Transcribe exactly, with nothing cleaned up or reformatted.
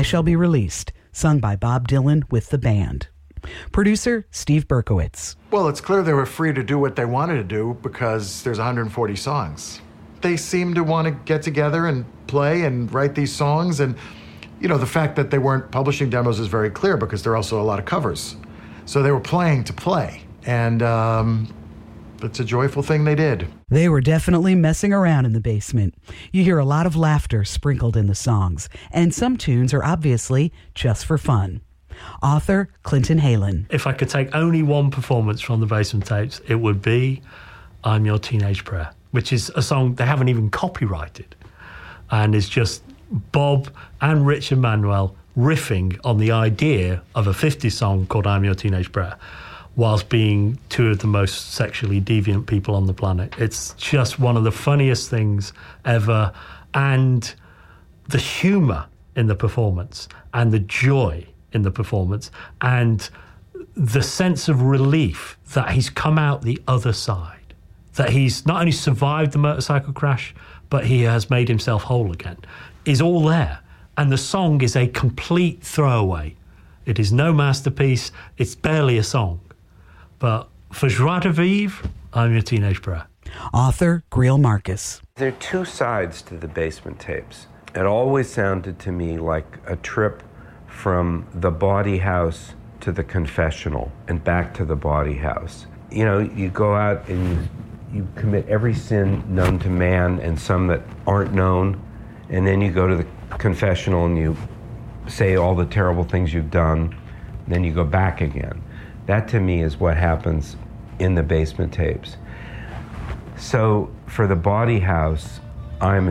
I Shall Be Released, sung by Bob Dylan with the band. Producer Steve Berkowitz. Well, it's clear they were free to do what they wanted to do because there's one hundred forty songs. They seem to want to get together and play and write these songs. And, you know, the fact that they weren't publishing demos is very clear because there are also a lot of covers. So they were playing to play. And um, it's a joyful thing they did. They were definitely messing around in the basement. You hear a lot of laughter sprinkled in the songs. And some tunes are obviously just for fun. Author Clinton Heylin. If I could take only one performance from the Basement Tapes, it would be I'm Your Teenage Prayer, which is a song they haven't even copyrighted. And it's just Bob and Rich and Manuel riffing on the idea of a fifties song called I'm Your Teenage Prayer, whilst being two of the most sexually deviant people on the planet. It's just one of the funniest things ever. And the humour in the performance and the joy in the performance and the sense of relief that he's come out the other side, that he's not only survived the motorcycle crash, but he has made himself whole again, is all there. And the song is a complete throwaway. It is no masterpiece. It's barely a song. But for joie de vivre, I'm Your Teenage Prayer. Author Greil Marcus. There are two sides to the Basement Tapes. It always sounded to me like a trip from the Bawdy House to the confessional and back to the Bawdy House. You know, you go out and you, you commit every sin known to man and some that aren't known, and then you go to the confessional and you say all the terrible things you've done, and then you go back again. That to me is what happens in the Basement Tapes. So for the Bawdy House, I'm